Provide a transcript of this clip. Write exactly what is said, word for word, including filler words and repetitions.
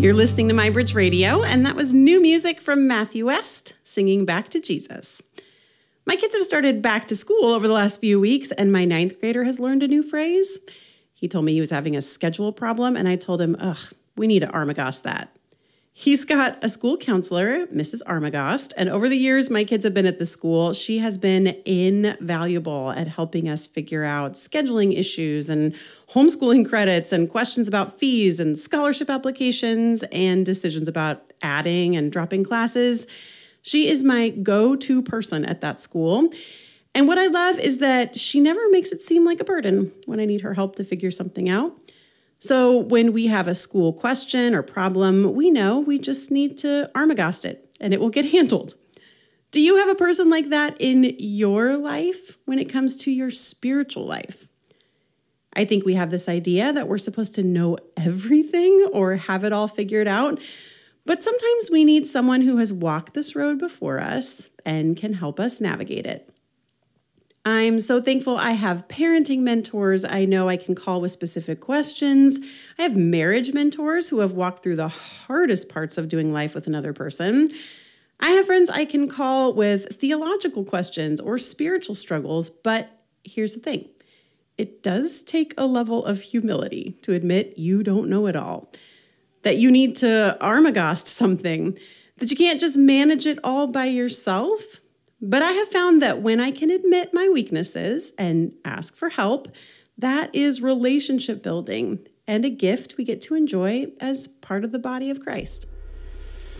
You're listening to MyBridge Radio, and that was new music from Matthew West singing Back to Jesus. My kids have started back to school over the last few weeks, and my ninth grader has learned a new phrase. He told me he was having a schedule problem, and I told him, ugh, we need to Armagost that. He's got a school counselor, Missus Armagost, and over the years my kids have been at the school, she has been invaluable at helping us figure out scheduling issues and homeschooling credits and questions about fees and scholarship applications and decisions about adding and dropping classes. She is my go-to person at that school. And what I love is that she never makes it seem like a burden when I need her help to figure something out. So when we have a school question or problem, we know we just need to Armagost it and it will get handled. Do you have a person like that in your life when it comes to your spiritual life? I think we have this idea that we're supposed to know everything or have it all figured out, but sometimes we need someone who has walked this road before us and can help us navigate it. I'm so thankful I have parenting mentors I know I can call with specific questions. I have marriage mentors who have walked through the hardest parts of doing life with another person. I have friends I can call with theological questions or spiritual struggles, but here's the thing. It does take a level of humility to admit you don't know it all, that you need to Armagost something, that you can't just manage it all by yourself. But I have found that when I can admit my weaknesses and ask for help, that is relationship building and a gift we get to enjoy as part of the body of Christ.